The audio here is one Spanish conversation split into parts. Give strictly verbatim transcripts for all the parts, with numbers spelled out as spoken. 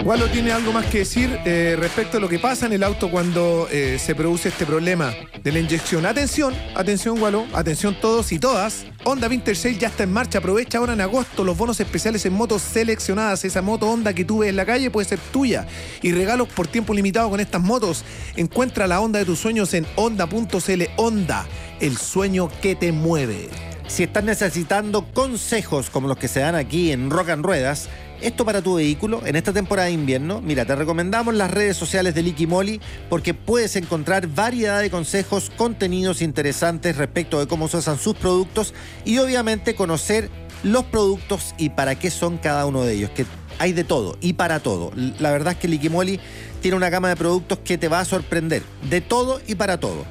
Walo tiene algo más que decir eh, respecto a lo que pasa en el auto cuando eh, se produce este problema de la inyección. Atención, atención Walo, atención todos y todas. Honda Vintage Sale ya está en marcha. Aprovecha ahora en agosto los bonos especiales en motos seleccionadas. Esa moto Honda que tú ves en la calle puede ser tuya. Y regalos por tiempo limitado con estas motos. Encuentra la Honda de tus sueños en honda punto c l. Honda, el sueño que te mueve. Si estás necesitando consejos como los que se dan aquí en Rock and Ruedas, esto para tu vehículo en esta temporada de invierno, mira, te recomendamos las redes sociales de Liqui Moly porque puedes encontrar variedad de consejos, contenidos interesantes respecto de cómo se usan sus productos y obviamente conocer los productos y para qué son cada uno de ellos, que hay de todo y para todo. La verdad es que Liqui Moly tiene una gama de productos que te va a sorprender, de todo y para todo.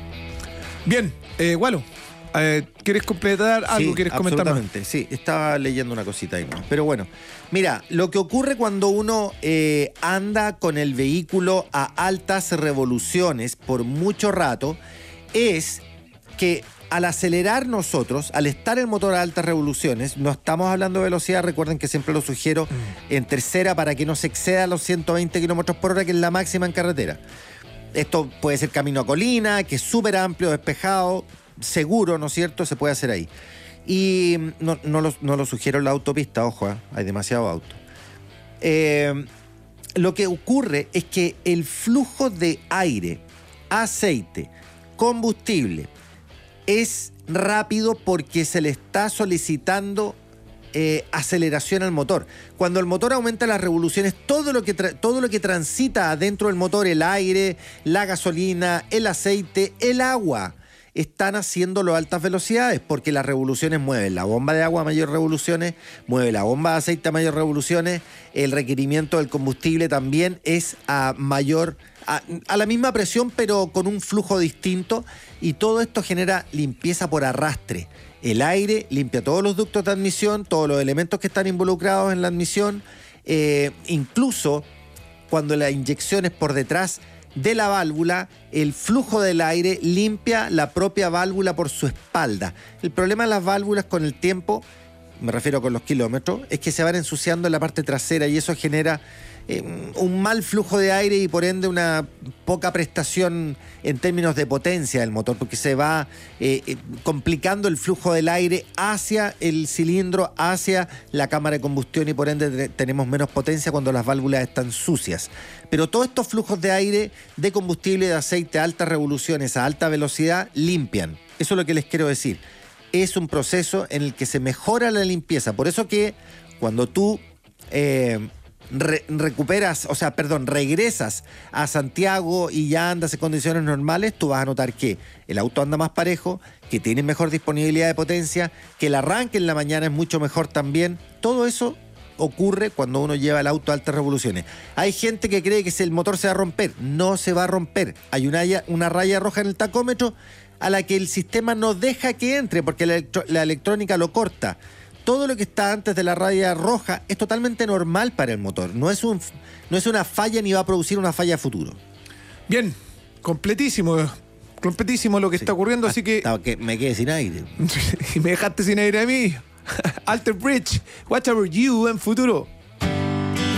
Bien, eh, Walo. Eh, ¿Quieres completar algo? Sí, ¿Quieres comentar más? absolutamente, sí, estaba leyendo una cosita ahí, ¿no? Pero bueno, mira, lo que ocurre cuando uno eh, anda con el vehículo a altas revoluciones por mucho rato es que al acelerar nosotros, al estar el motor a altas revoluciones, no estamos hablando de velocidad, recuerden que siempre lo sugiero mm. en tercera para que no se exceda los ciento veinte kilómetros por hora, que es la máxima en carretera. Esto puede ser camino a colina, que es súper amplio, despejado, seguro, ¿no es cierto? Se puede hacer ahí. Y no, no, lo, no lo sugiero en la autopista, ojo, ¿eh? Hay demasiado auto. Eh, lo que ocurre es que el flujo de aire, aceite, combustible es rápido porque se le está solicitando eh, aceleración al motor. Cuando el motor aumenta las revoluciones, todo lo que tra- todo lo que transita adentro del motor, el aire, la gasolina, el aceite, el agua, están haciéndolo a altas velocidades porque las revoluciones mueven la bomba de agua a mayores revoluciones, mueve la bomba de aceite a mayores revoluciones, el requerimiento del combustible también es a mayor, a, a la misma presión pero con un flujo distinto y todo esto genera limpieza por arrastre. El aire limpia todos los ductos de admisión, todos los elementos que están involucrados en la admisión, eh, incluso cuando la inyección es por detrás de la válvula, el flujo del aire limpia la propia válvula por su espalda. El problema de las válvulas con el tiempo, me refiero con los kilómetros, es que se van ensuciando en la parte trasera y eso genera eh, un mal flujo de aire y por ende una poca prestación en términos de potencia del motor, porque se va eh, eh, complicando el flujo del aire hacia el cilindro, hacia la cámara de combustión y por ende te- tenemos menos potencia cuando las válvulas están sucias. Pero todos estos flujos de aire, de combustible, de aceite a altas revoluciones, a alta velocidad, limpian. Eso es lo que les quiero decir. Es un proceso en el que se mejora la limpieza. Por eso que cuando tú eh, re- recuperas, o sea, perdón, regresas a Santiago y ya andas en condiciones normales, tú vas a notar que el auto anda más parejo, que tiene mejor disponibilidad de potencia, que el arranque en la mañana es mucho mejor también. Todo eso ocurre cuando uno lleva el auto a altas revoluciones. Hay gente que cree que si el motor se va a romper, no se va a romper. Hay una, una raya roja en el tacómetro a la que el sistema no deja que entre porque la, electro, la electrónica lo corta. Todo lo que está antes de la raya roja es totalmente normal para el motor. No es, un, no es una falla ni va a producir una falla a futuro. Bien, completísimo, completísimo lo que sí. está ocurriendo, así que... que me quedé sin aire. Y me dejaste sin aire a mí. Alter Bridge, Watch Over You en futuro.